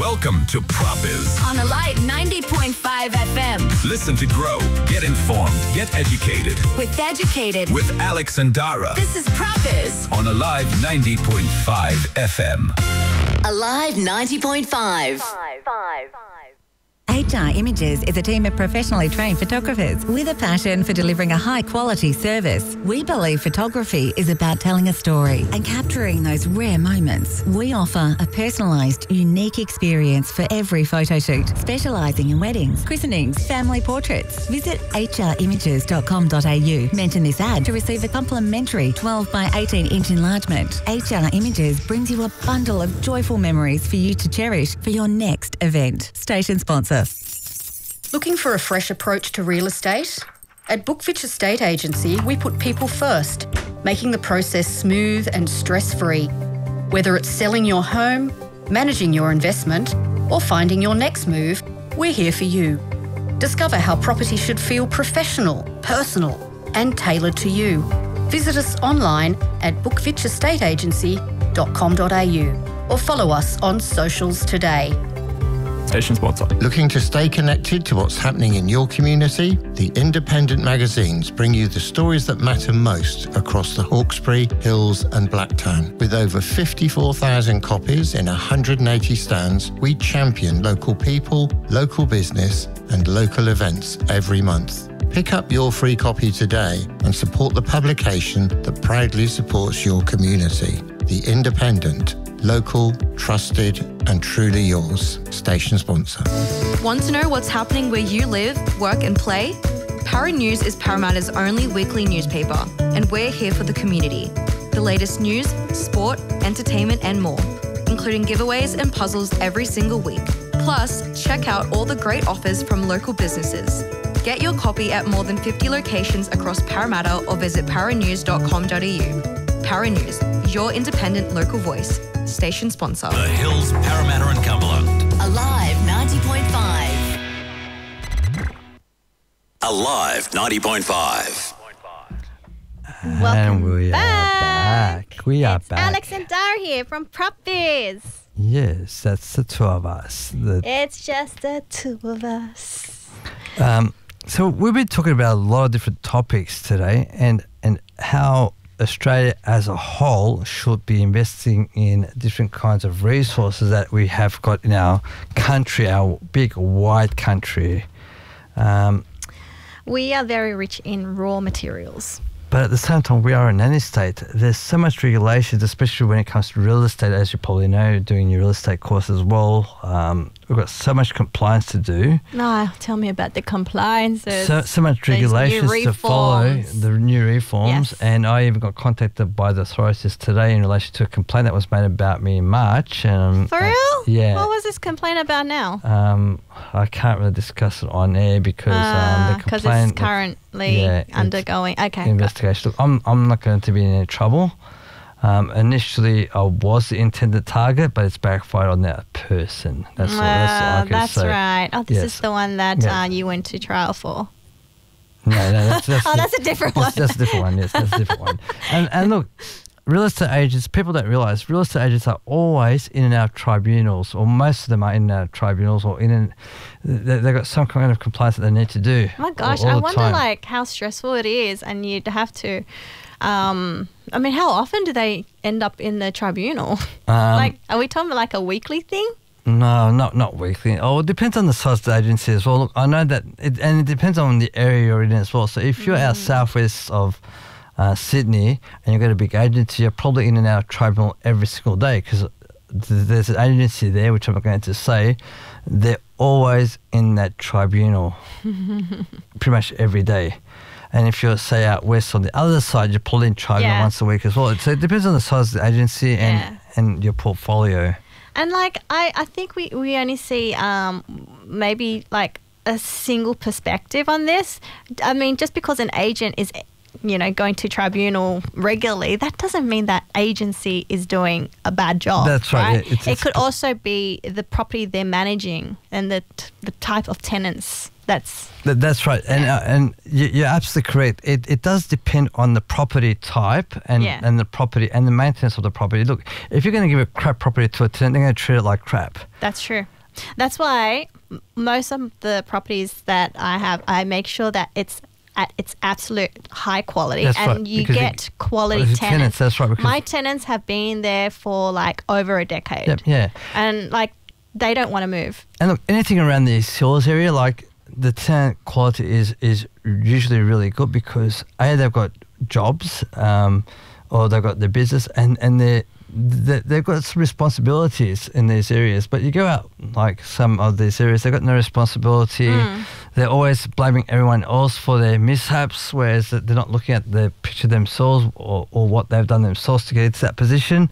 Welcome to Propiz on Alive 90.5 FM. Listen to grow, get informed, get educated. With Educated. With Alex and Dara. This is Propiz on Alive 90.5 FM. Alive 90.5. HR Images is a team of professionally trained photographers with a passion for delivering a high-quality service. We believe photography is about telling a story and capturing those rare moments. We offer a personalised, unique experience for every photo shoot, specialising in weddings, christenings, family portraits. Visit hrimages.com.au. Mention this ad to receive a complimentary 12 by 18-inch enlargement. HR Images brings you a bundle of joyful memories for you to cherish for your next event. Station sponsor. Looking for a fresh approach to real estate? At Bookfitch Estate Agency, we put people first, making the process smooth and stress-free. Whether it's selling your home, managing your investment, or finding your next move, we're here for you. Discover how property should feel professional, personal, and tailored to you. Visit us online at bookfitchestateagency.com.au or follow us on socials today. Station sponsor. Looking to stay connected to what's happening in your community? The independent magazines bring you the stories that matter most across the Hawkesbury, Hills and Blacktown. With over 54,000 copies in 180 stands, we champion local people, local business and local events every month. Pick up your free copy today and support the publication that proudly supports your community. The Independent. Local, trusted and truly yours. Station sponsor. Want to know what's happening where you live, work and play? Para News is Parramatta's only weekly newspaper, and we're here for the community. The latest news, sport, entertainment and more, including giveaways and puzzles every single week. Plus, check out all the great offers from local businesses. Get your copy at more than 50 locations across Parramatta or visit paranews.com.au. Para News, your independent local voice. Station sponsor. The Hills, Parramatta and Cumberland. Alive 90.5. Alive 90.5. Welcome we back. We are back. Alex and Dara here from Propiz. Yes, that's the two of us. It's just the two of us. So we've been talking about a lot of different topics today and how Australia as a whole should be investing in different kinds of resources that we have got in our country, our big, wide country. We are very rich in raw materials. But at the same time, we are a nanny state. There's so much regulations, especially when it comes to real estate, as you probably know, doing your real estate course as well. We've got so much compliance to do. No, tell me about the compliances. So much regulations to follow, the new reforms. Yes. And I even got contacted by the authorities today in relation to a complaint that was made about me in March. For real? Yeah. What was this complaint about now? I can't really discuss it on air because the complaint... it's currently undergoing. Okay. Investigation. Look, I'm not going to be in any trouble. Initially, I was the intended target, but it's backfired on that person. That's all I can say. Right. Oh, this is the one that you went to trial for. No, that's that's a different one. That's a different one. Yes, that's a different one. And look, real estate agents. People don't realise real estate agents are always in and out of tribunals, or most of them are in and out of tribunals, or they've got some kind of compliance that they need to do. Oh my gosh, I wonder like how stressful it is, and you'd have to. I mean, how often do they end up in the tribunal? Like, are we talking like a weekly thing? No, not weekly. Oh, it depends on the size of the agency as well. Look, I know that, it depends on the area you're in as well. So if you're out southwest of Sydney and you've got a big agency, you're probably in and out of tribunal every single day because there's an agency there, which I'm not going to say, they're always in that tribunal pretty much every day. And if you're, say, out west on the other side, you're probably in tribunal once a week as well. So it depends on the size of the agency and your portfolio. And, like, I think we only see maybe, like, a single perspective on this. I mean, just because an agent is, going to tribunal regularly, that doesn't mean that agency is doing a bad job. That's right. Yeah, it could also be the property they're managing and the type of tenants. That's right, and you're absolutely correct. It does depend on the property type and the property and the maintenance of the property. Look, if you're going to give a crap property to a tenant, they're going to treat it like crap. That's true. That's why most of the properties that I have, I make sure that it's at its absolute high quality, That's and right, you because get quality the tenants. That's right. Because My tenants have been there for like over a decade. Yep, yeah. And like they don't want to move. And look, anything around the Hills area, like the tenant quality is usually really good because they've got jobs, or they've got their business, and they've got some responsibilities in these areas. But you go out like some of these areas, they've got no responsibility. They're always blaming everyone else for their mishaps, whereas they're not looking at the picture themselves or what they've done themselves to get into that position.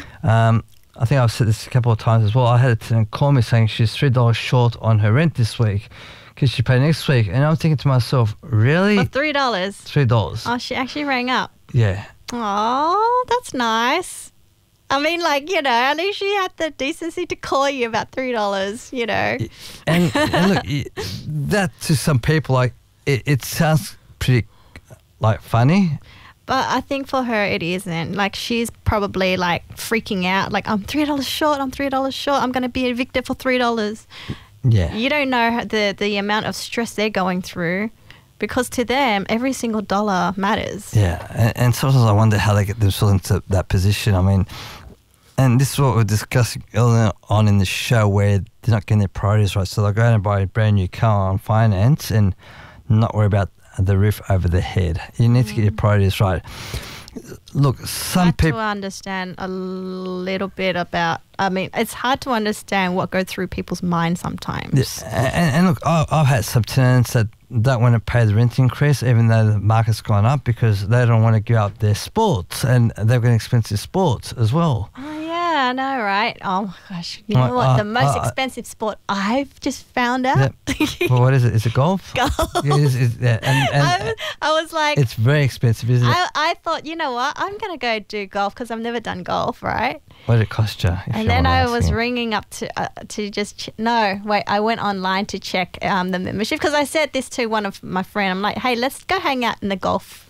I think I've said this a couple of times as well. I had a tenant call me saying she's $3 short on her rent this week because she paid next week. And I'm thinking to myself, really? For $3. $3. Oh, she actually rang up. Yeah. Oh, that's nice. I mean, like, you know, at least she had the decency to call you about $3, you know. And look, that to some people, like, it sounds pretty, like, funny. But I think for her it isn't. Like, she's probably, like, freaking out. Like, I'm $3 short, I'm going to be evicted for $3. Yeah. You don't know the amount of stress they're going through. Because to them, every single dollar matters. Yeah, and sometimes I wonder how they get themselves into that position. I mean, and this is what we're discussing earlier on in the show, where they're not getting their priorities right. So they'll go and buy a brand new car on finance and not worry about the roof over their head. You need to get your priorities right. Look, some people... to understand a little bit about... I mean, it's hard to understand what goes through people's minds sometimes. Yeah, and look, I've had some tenants that don't want to pay the rent increase even though the market's gone up because they don't want to give up their sports, and they've got expensive sports as well. Oh, yeah, I know, right? Oh, my gosh. You know what? The most expensive sport I've just found out. Yeah. Well, what is it? Is it golf? Golf. Yeah, and I was like... It's very expensive, isn't it? I thought, you know what? I'm going to go do golf because I've never done golf, right? What did it cost you? And then I was ringing up to just... I went online to check the membership because I said this to one of my friends. I'm like, hey, let's go hang out in the golf...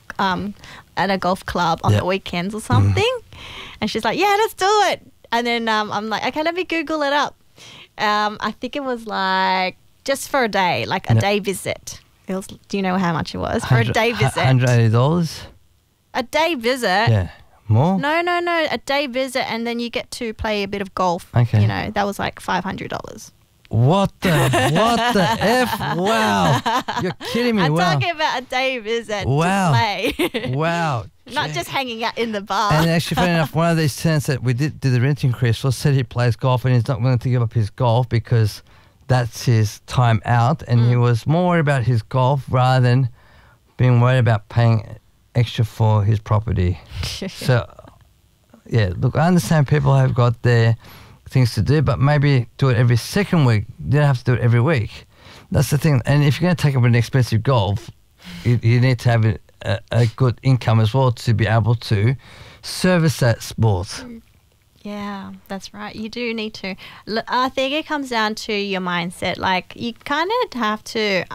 at a golf club on the weekends or something. And she's like, yeah, let's do it. And then I'm like, okay, let me Google it up. I think it was like just for a day, like a day visit. It was, do you know how much it was for a day visit? $180? A day visit? Yeah. More? No. A day visit, and then you get to play a bit of golf. Okay. You know, that was like $500. What the F? Wow. You're kidding me. I'm wow. talking about a day visit to play. Wow. Not just hanging out in the bar. And actually, funny enough, one of these tenants that we did the rent increase was said he plays golf and he's not willing to give up his golf because that's his time out, and he was more worried about his golf rather than being worried about paying extra for his property. So, yeah, look, I understand people have got their things to do, but maybe do it every second week. You don't have to do it every week. That's the thing. And if you're going to take up an expensive golf, you need to have a good income as well to be able to service that sport. Yeah, that's right. You do need to. I think it comes down to your mindset. Like, you kind of have to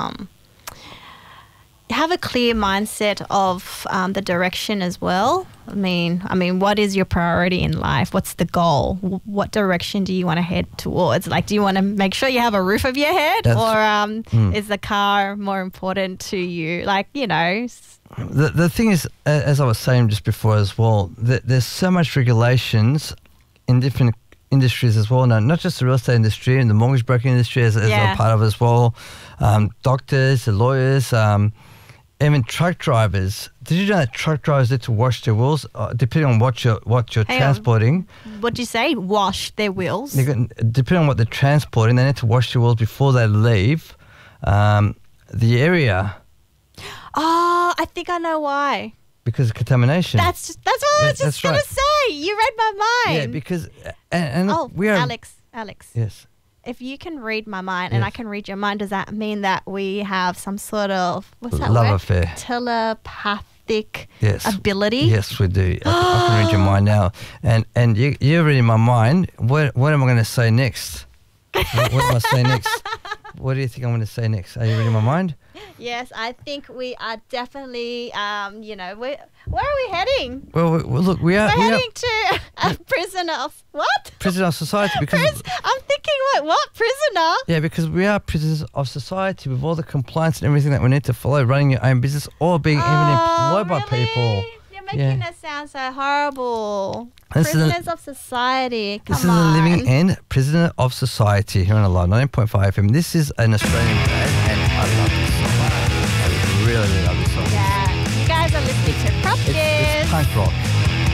have a clear mindset of the direction as well. I mean, what is your priority in life? What's the goal? What direction do you want to head towards? Like, do you want to make sure you have a roof over your head, or is the car more important to you? Like, you know. The thing is, as I was saying just before as well, there's so much regulations in different industries as well now, not just the real estate industry and the mortgage broking industry as a part of as well. Doctors, the lawyers, even truck drivers. Did you know that truck drivers need to wash their wheels depending on what you're transporting? What'd you say? Wash their wheels? Depending on what they're transporting, they need to wash their wheels before they leave the area. Oh, I think I know why. Because of contamination. That's what I was just going to say. You read my mind. Yeah, because... And we are... Alex. Yes. If you can read my mind and I can read your mind, does that mean that we have some sort of... What's that love word? Affair. Telepathic ability? Yes, we do. I can read your mind now. And you're reading my mind. What am I going to say next? What am I saying next? What do you think I'm going to say next? Are you reading my mind? Yes, I think we are definitely, where are we heading? Well, look, we're heading to a prisoner of what? Prisoner of society, because I'm thinking thinking, like, what? Prisoner? Yeah, because we are prisoners of society with all the compliance and everything that we need to follow, running your own business or being even employed by people. You're making it sound so horrible. This is Prisoners of society. Come This is on. a living end prisoner of society here on Alive 90.5 FM. This is an Australian band, and I love this song. I really, really love this song. Yeah. You guys are listening to Prop It's punk rock.